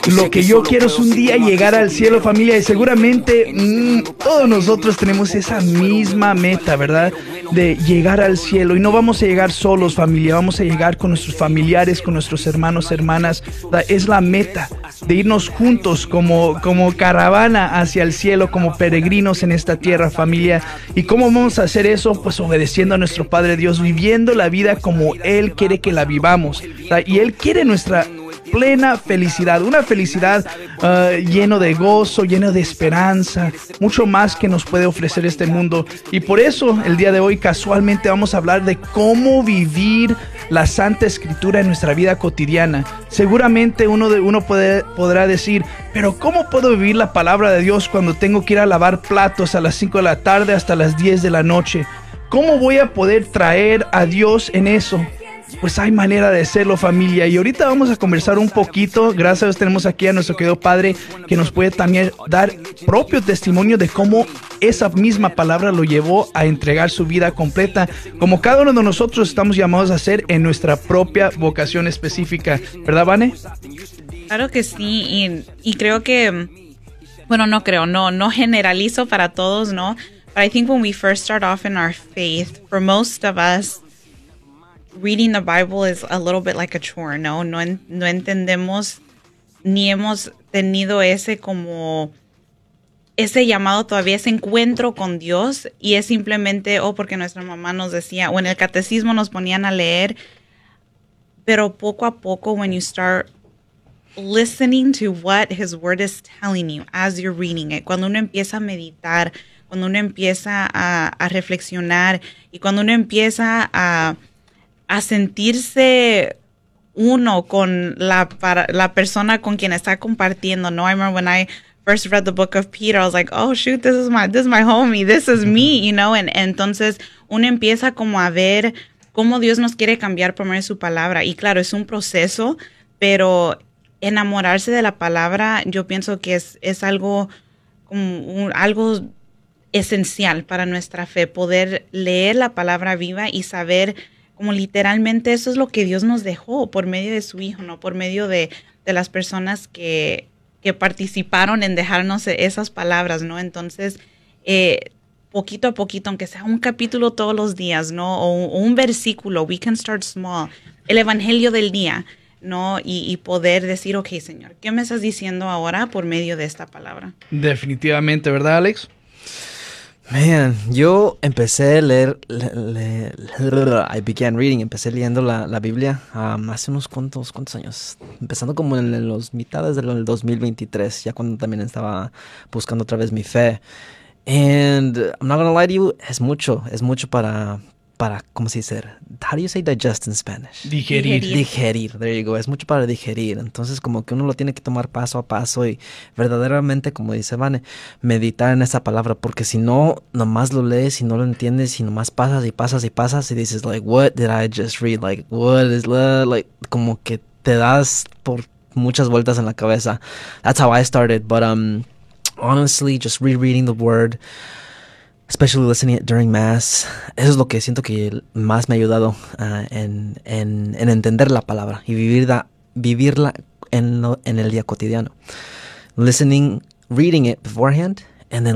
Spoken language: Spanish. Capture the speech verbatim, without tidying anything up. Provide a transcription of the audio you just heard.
Lo que yo quiero es un día llegar al cielo, familia, y seguramente mmm, todos nosotros tenemos esa misma meta, ¿verdad? De llegar al cielo. Y no vamos a llegar solos, familia, vamos a llegar con nuestros familiares, con nuestros hermanos, hermanas. Es la meta de irnos juntos como, como caravana hacia el cielo, como peregrinos en esta tierra, familia. ¿Y cómo vamos a hacer eso? Pues obedeciendo a nuestro Padre Dios, viviendo la vida como Él quiere que la vivamos, ¿verdad? Y Él quiere nuestra plena felicidad, una felicidad uh, lleno de gozo, lleno de esperanza, mucho más que nos puede ofrecer este mundo. Y por eso el día de hoy casualmente vamos a hablar de cómo vivir la Santa Escritura en nuestra vida cotidiana. Seguramente uno, de, uno puede, podrá decir, pero ¿cómo puedo vivir la palabra de Dios cuando tengo que ir a lavar platos a las cinco de la tarde hasta las diez de la noche? ¿Cómo voy a poder traer a Dios en eso? Pues hay manera de hacerlo, familia, y ahorita vamos a conversar un poquito. Gracias a Dios tenemos aquí a nuestro querido Padre que nos puede también dar propio testimonio de cómo esa misma palabra lo llevó a entregar su vida completa, como cada uno de nosotros estamos llamados a hacer en nuestra propia vocación específica, ¿verdad, Vane? Claro que sí, y, y creo que, bueno, no creo, no, no generalizo para todos, ¿no? But I think when we first start off in our faith, for most of us, reading the Bible is a little bit like a chore, ¿no? No, en, no entendemos ni hemos tenido ese como, ese llamado todavía, ese encuentro con Dios, y es simplemente, oh, porque nuestra mamá nos decía, o en el catecismo nos ponían a leer, pero poco a poco, when you start listening to what His Word is telling you as you're reading it, cuando uno empieza a meditar, cuando uno empieza a, a reflexionar, y cuando uno empieza a a sentirse uno con la, para, la persona con quien está compartiendo, ¿no? I remember when I first read the book of Peter, I was like, oh, shoot, this is my, this is my homie, this is me, you know? And, entonces uno empieza como a ver cómo Dios nos quiere cambiar por medio de su palabra. Y claro, es un proceso, pero enamorarse de la palabra, yo pienso que es, es algo, como un, algo esencial para nuestra fe, poder leer la palabra viva y saber como literalmente eso es lo que Dios nos dejó por medio de su Hijo, ¿no? Por medio de, de las personas que, que participaron en dejarnos esas palabras, ¿no? Entonces, eh, poquito a poquito, aunque sea un capítulo todos los días, ¿no? O, o un versículo, we can start small. El evangelio del día, ¿no? Y, y poder decir, ok, Señor, ¿qué me estás diciendo ahora por medio de esta palabra? Definitivamente, ¿verdad, Alex? Man, yo empecé a leer, le, le, le, I began reading, empecé leyendo la, la Biblia um, hace unos cuantos, cuantos años, empezando como en, en los mitades del dos mil veintitrés, ya cuando también estaba buscando otra vez mi fe. And I'm not gonna lie to you, es mucho, es mucho para, para, ¿cómo se dice? How do you say digest in Spanish? Digerir. Digerir. Digerir, there you go. Es mucho para digerir. Entonces, como que uno lo tiene que tomar paso a paso y verdaderamente, como dice Vane, meditar en esa palabra. Porque si no, nomás lo lees y no lo entiendes y nomás pasas y pasas y pasas y dices, like, what did I just read? Like, what is, like, como que te das por muchas vueltas en la cabeza. That's how I started. But, um, honestly, just rereading the word, especially listening it during Mass, eso es lo que siento que más me ha ayudado uh, en, en, en entender la palabra y vivirla, vivirla en, lo, en el día cotidiano. Listening, reading it beforehand